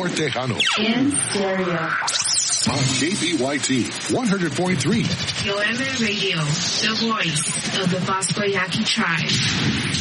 More Tejano. In stereo. On KPYT 100.3. Yoeme Radio, the voice of the Bosco Yaqui tribe.